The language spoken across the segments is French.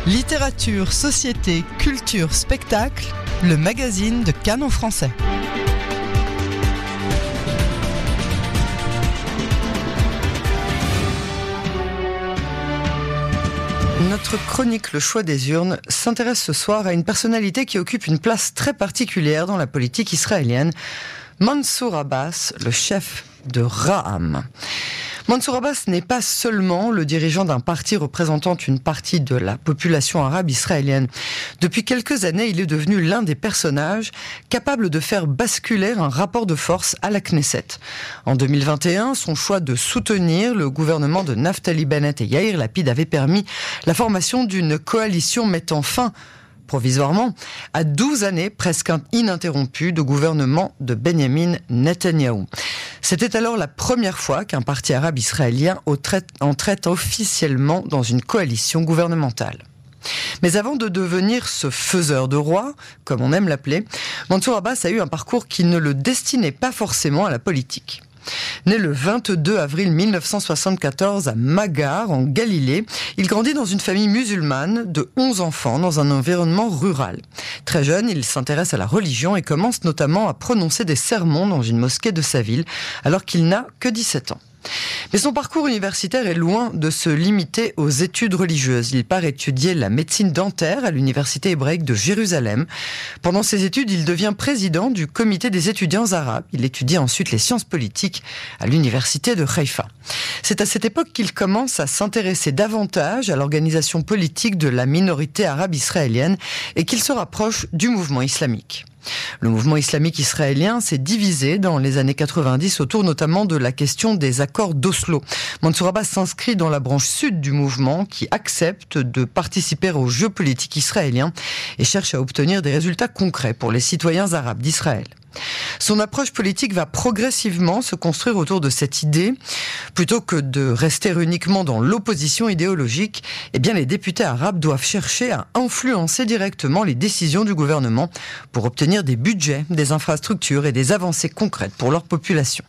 Littérature, société, culture, spectacle, le magazine de Cannes en français. Notre chronique Le choix des urnes s'intéresse ce soir à une personnalité qui occupe une place très particulière dans la politique israélienne, Mansour Abbas, le chef de Ra'am. Mansour Abbas n'est pas seulement le dirigeant d'un parti représentant une partie de la population arabe israélienne. Depuis quelques années, il est devenu l'un des personnages capables de faire basculer un rapport de force à la Knesset. En 2021, son choix de soutenir le gouvernement de Naftali Bennett et Yair Lapid avait permis la formation d'une coalition mettant fin provisoirement, à 12 années presque ininterrompues de gouvernement de Benjamin Netanyahou. C'était alors la première fois qu'un parti arabe israélien entrait officiellement dans une coalition gouvernementale. Mais avant de devenir ce faiseur de roi, comme on aime l'appeler, Mansour Abbas a eu un parcours qui ne le destinait pas forcément à la politique. Né le 22 avril 1974 à Magar, en Galilée, il grandit dans une famille musulmane de 11 enfants dans un environnement rural. Très jeune, il s'intéresse à la religion et commence notamment à prononcer des sermons dans une mosquée de sa ville, alors qu'il n'a que 17 ans. Mais son parcours universitaire est loin de se limiter aux études religieuses. Il part étudier la médecine dentaire à l'université hébraïque de Jérusalem. Pendant ses études, il devient président du comité des étudiants arabes. Il étudie ensuite les sciences politiques à l'université de Haïfa. C'est à cette époque qu'il commence à s'intéresser davantage à l'organisation politique de la minorité arabe israélienne et qu'il se rapproche du mouvement islamique. Le mouvement islamique israélien s'est divisé dans les années 90 autour notamment de la question des accords d'Oslo. Mansour Abbas s'inscrit dans la branche sud du mouvement qui accepte de participer aux jeux politiques israéliens et cherche à obtenir des résultats concrets pour les citoyens arabes d'Israël. Son approche politique va progressivement se construire autour de cette idée. Plutôt que de rester uniquement dans l'opposition idéologique, les députés arabes doivent chercher à influencer directement les décisions du gouvernement pour obtenir des budgets, des infrastructures et des avancées concrètes pour leur population.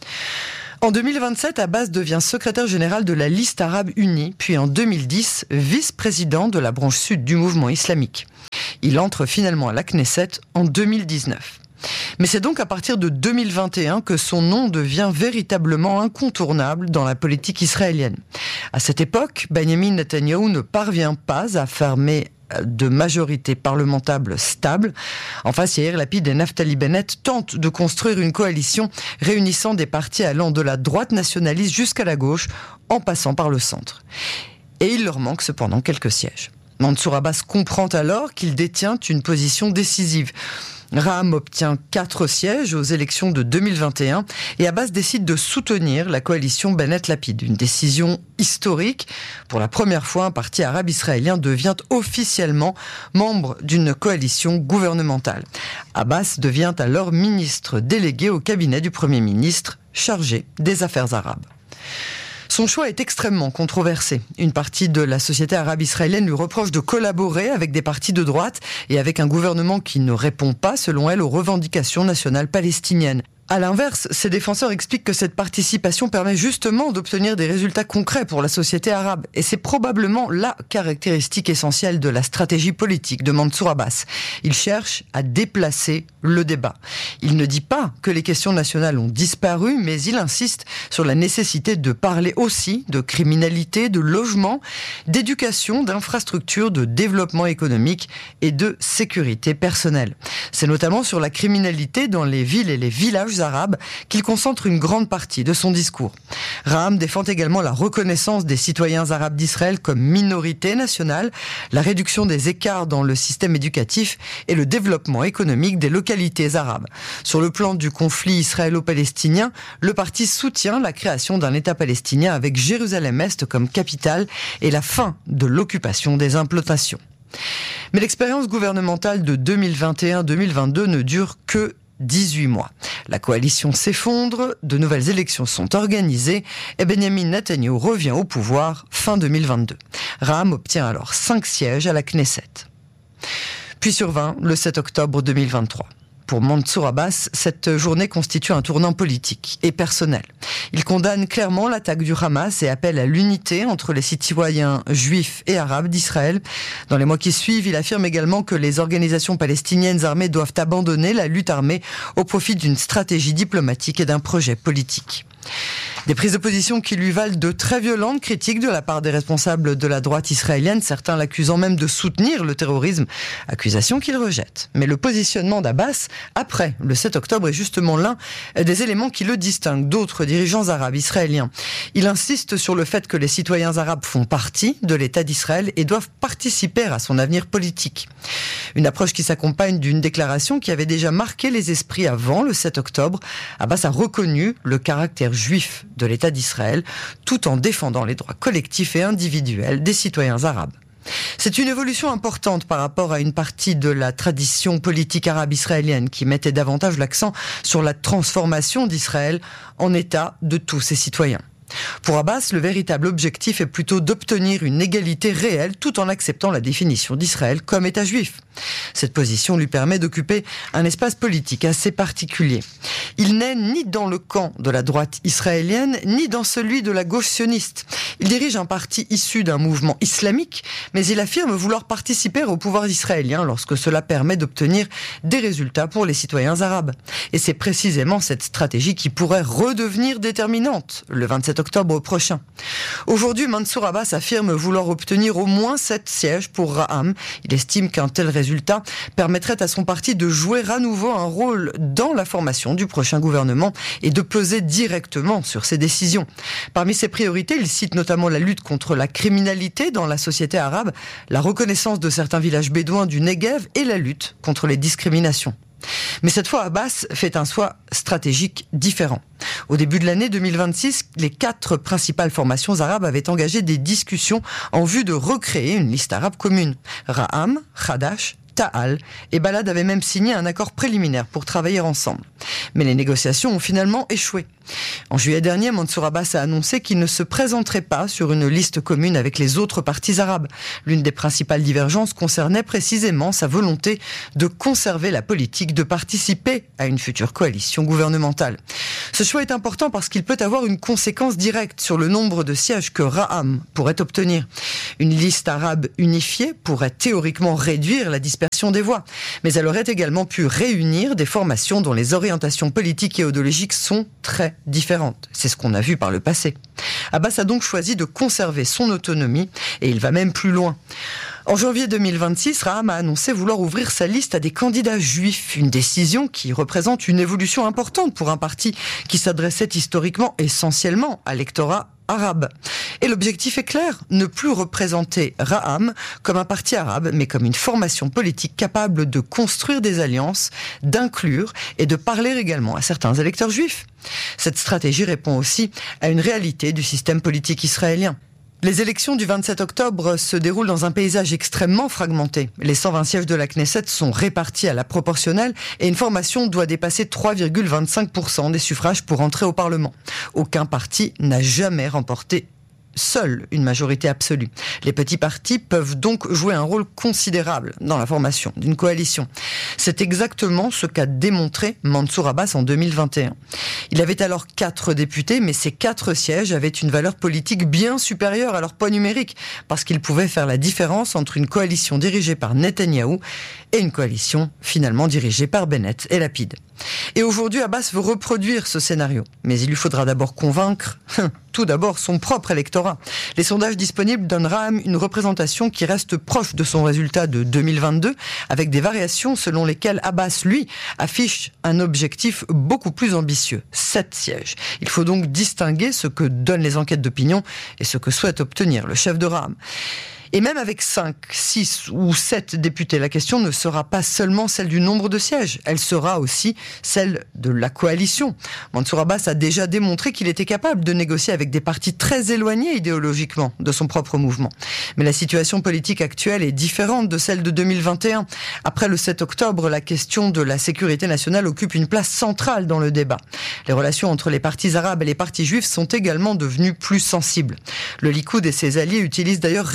En 2027, Abbas devient secrétaire général de la Liste arabe unie, puis en 2010, vice-président de la branche sud du mouvement islamique. Il entre finalement à la Knesset en 2019. Mais c'est donc à partir de 2021 que son nom devient véritablement incontournable dans la politique israélienne. À cette époque, Benjamin Netanyahou ne parvient pas à former de majorité parlementaire stable. En face, Yair Lapid et Naftali Bennett tentent de construire une coalition réunissant des partis allant de la droite nationaliste jusqu'à la gauche, en passant par le centre. Et il leur manque cependant quelques sièges. Mansour Abbas comprend alors qu'il détient une position décisive. Ra'am obtient 4 sièges aux élections de 2021 et Abbas décide de soutenir la coalition Bennett-Lapid. Une décision historique. Pour la première fois, un parti arabe israélien devient officiellement membre d'une coalition gouvernementale. Abbas devient alors ministre délégué au cabinet du Premier ministre chargé des affaires arabes. Son choix est extrêmement controversé. Une partie de la société arabe israélienne lui reproche de collaborer avec des partis de droite et avec un gouvernement qui ne répond pas, selon elle, aux revendications nationales palestiniennes. À l'inverse, ses défenseurs expliquent que cette participation permet justement d'obtenir des résultats concrets pour la société arabe. Et c'est probablement la caractéristique essentielle de la stratégie politique de Mansour Abbas. Il cherche à déplacer le débat. Il ne dit pas que les questions nationales ont disparu, mais il insiste sur la nécessité de parler aussi de criminalité, de logement, d'éducation, d'infrastructures, de développement économique et de sécurité personnelle. C'est notamment sur la criminalité dans les villes et les villages arabes qu'il concentre une grande partie de son discours. Ra'am défend également la reconnaissance des citoyens arabes d'Israël comme minorité nationale, la réduction des écarts dans le système éducatif et le développement économique des localités arabes. Sur le plan du conflit israélo-palestinien, le parti soutient la création d'un État palestinien avec Jérusalem-Est comme capitale et la fin de l'occupation des implantations. Mais l'expérience gouvernementale de 2021-2022 ne dure que 18 mois. La coalition s'effondre, de nouvelles élections sont organisées et Benjamin Netanyahou revient au pouvoir fin 2022. Ra'am obtient alors 5 sièges à la Knesset. Puis survint le 7 octobre 2023. Pour Mansour Abbas, cette journée constitue un tournant politique et personnel. Il condamne clairement l'attaque du Hamas et appelle à l'unité entre les citoyens juifs et arabes d'Israël. Dans les mois qui suivent, il affirme également que les organisations palestiniennes armées doivent abandonner la lutte armée au profit d'une stratégie diplomatique et d'un projet politique. Des prises de position qui lui valent de très violentes critiques de la part des responsables de la droite israélienne, certains l'accusant même de soutenir le terrorisme, accusation qu'il rejette. Mais le positionnement d'Abbas, après le 7 octobre, est justement l'un des éléments qui le distinguent d'autres dirigeants arabes israéliens. Il insiste sur le fait que les citoyens arabes font partie de l'État d'Israël et doivent participer à son avenir politique. Une approche qui s'accompagne d'une déclaration qui avait déjà marqué les esprits avant le 7 octobre. Abbas a reconnu le caractère juif de l'État d'Israël, tout en défendant les droits collectifs et individuels des citoyens arabes. C'est une évolution importante par rapport à une partie de la tradition politique arabe israélienne qui mettait davantage l'accent sur la transformation d'Israël en État de tous ses citoyens. Pour Abbas, le véritable objectif est plutôt d'obtenir une égalité réelle tout en acceptant la définition d'Israël comme État juif. Cette position lui permet d'occuper un espace politique assez particulier. Il n'est ni dans le camp de la droite israélienne, ni dans celui de la gauche sioniste. Il dirige un parti issu d'un mouvement islamique, mais il affirme vouloir participer au pouvoir israélien lorsque cela permet d'obtenir des résultats pour les citoyens arabes. Et c'est précisément cette stratégie qui pourrait redevenir déterminante le 27 octobre prochain. Aujourd'hui, Mansour Abbas affirme vouloir obtenir au moins 7 sièges pour Ra'am. Il estime qu'un tel résultat permettrait à son parti de jouer à nouveau un rôle dans la formation du prochain gouvernement et de peser directement sur ses décisions. Parmi ses priorités, il cite notamment la lutte contre la criminalité dans la société arabe, la reconnaissance de certains villages bédouins du Negev et la lutte contre les discriminations. Mais cette fois, Abbas fait un choix stratégique différent. Au début de l'année 2026, les 4 principales formations arabes avaient engagé des discussions en vue de recréer une liste arabe commune. Ra'am, Hadash, Ta'al et Balad avaient même signé un accord préliminaire pour travailler ensemble. Mais les négociations ont finalement échoué. En juillet dernier, Mansour Abbas a annoncé qu'il ne se présenterait pas sur une liste commune avec les autres partis arabes. L'une des principales divergences concernait précisément sa volonté de conserver la politique de participer à une future coalition gouvernementale. Ce choix est important parce qu'il peut avoir une conséquence directe sur le nombre de sièges que Ra'am pourrait obtenir. Une liste arabe unifiée pourrait théoriquement réduire la dispersion des voix, mais elle aurait également pu réunir des formations dont les orientations politiques et idéologiques sont très différentes. C'est ce qu'on a vu par le passé. Abbas a donc choisi de conserver son autonomie et il va même plus loin. En janvier 2026, Ra'am a annoncé vouloir ouvrir sa liste à des candidats juifs, une décision qui représente une évolution importante pour un parti qui s'adressait historiquement essentiellement à l'électorat arabe. Et l'objectif est clair, ne plus représenter Ra'am comme un parti arabe, mais comme une formation politique capable de construire des alliances, d'inclure et de parler également à certains électeurs juifs. Cette stratégie répond aussi à une réalité du système politique israélien. Les élections du 27 octobre se déroulent dans un paysage extrêmement fragmenté. Les 120 sièges de la Knesset sont répartis à la proportionnelle et une formation doit dépasser 3,25% des suffrages pour entrer au Parlement. Aucun parti n'a jamais remporté seule une majorité absolue. Les petits partis peuvent donc jouer un rôle considérable dans la formation d'une coalition. C'est exactement ce qu'a démontré Mansour Abbas en 2021. Il avait alors 4 députés, mais ces 4 sièges avaient une valeur politique bien supérieure à leur poids numérique, parce qu'ils pouvaient faire la différence entre une coalition dirigée par Netanyahou et une coalition finalement dirigée par Bennett et Lapid. Et aujourd'hui, Abbas veut reproduire ce scénario. Mais il lui faudra d'abord convaincre, tout d'abord, son propre électorat. Les sondages disponibles donnent Ra'am une représentation qui reste proche de son résultat de 2022, avec des variations selon lesquelles Abbas, lui, affiche un objectif beaucoup plus ambitieux, 7 sièges. Il faut donc distinguer ce que donnent les enquêtes d'opinion et ce que souhaite obtenir le chef de Ra'am. Et même avec 5, 6 ou 7 députés, la question ne sera pas seulement celle du nombre de sièges, elle sera aussi celle de la coalition. Mansour Abbas a déjà démontré qu'il était capable de négocier avec des partis très éloignés idéologiquement de son propre mouvement. Mais la situation politique actuelle est différente de celle de 2021. Après le 7 octobre, la question de la sécurité nationale occupe une place centrale dans le débat. Les relations entre les partis arabes et les partis juifs sont également devenues plus sensibles. Le Likoud et ses alliés utilisent d'ailleurs régulièrement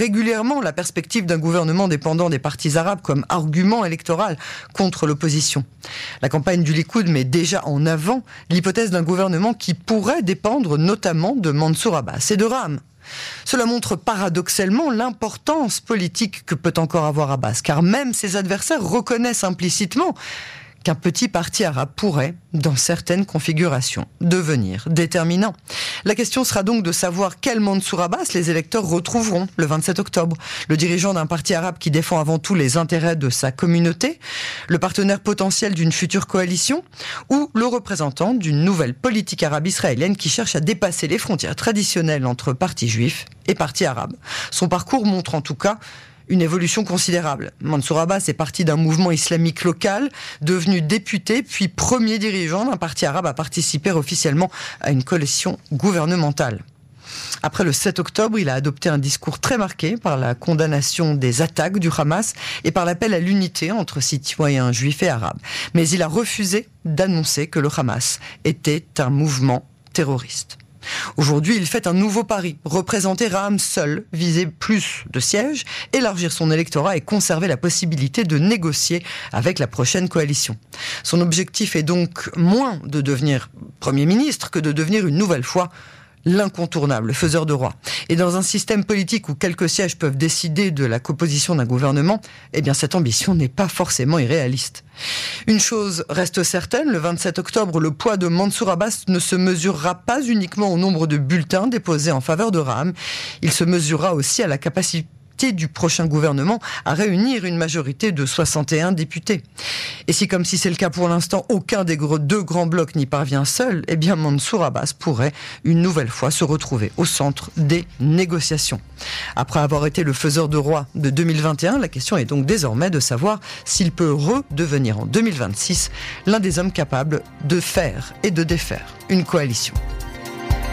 clairement la perspective d'un gouvernement dépendant des partis arabes comme argument électoral contre l'opposition. La campagne du Likoud met déjà en avant l'hypothèse d'un gouvernement qui pourrait dépendre notamment de Mansour Abbas et de Ra'am. Cela montre paradoxalement l'importance politique que peut encore avoir Abbas, car même ses adversaires reconnaissent implicitement qu'un petit parti arabe pourrait, dans certaines configurations, devenir déterminant. La question sera donc de savoir quel Mansour Abbas les électeurs retrouveront le 27 octobre. Le dirigeant d'un parti arabe qui défend avant tout les intérêts de sa communauté, le partenaire potentiel d'une future coalition, ou le représentant d'une nouvelle politique arabe israélienne qui cherche à dépasser les frontières traditionnelles entre partis juifs et partis arabes. Son parcours montre en tout cas une évolution considérable. Mansour Abbas est parti d'un mouvement islamique local, devenu député, puis premier dirigeant d'un parti arabe à participer officiellement à une coalition gouvernementale. Après le 7 octobre, il a adopté un discours très marqué par la condamnation des attaques du Hamas et par l'appel à l'unité entre citoyens juifs et arabes. Mais il a refusé d'annoncer que le Hamas était un mouvement terroriste. Aujourd'hui, il fait un nouveau pari, représenter Ra'am seul, viser plus de sièges, élargir son électorat et conserver la possibilité de négocier avec la prochaine coalition. Son objectif est donc moins de devenir Premier ministre que de devenir une nouvelle fois l'incontournable, le faiseur de roi. Et dans un système politique où quelques sièges peuvent décider de la composition d'un gouvernement, eh bien cette ambition n'est pas forcément irréaliste. Une chose reste certaine, le 27 octobre, le poids de Mansour Abbas ne se mesurera pas uniquement au nombre de bulletins déposés en faveur de Ra'am, il se mesurera aussi à la capacité du prochain gouvernement à réunir une majorité de 61 députés. Et si, comme si c'est le cas pour l'instant, aucun des deux grands blocs n'y parvient seul, eh bien Mansour Abbas pourrait une nouvelle fois se retrouver au centre des négociations. Après avoir été le faiseur de roi de 2021, la question est donc désormais de savoir s'il peut redevenir en 2026 l'un des hommes capables de faire et de défaire une coalition.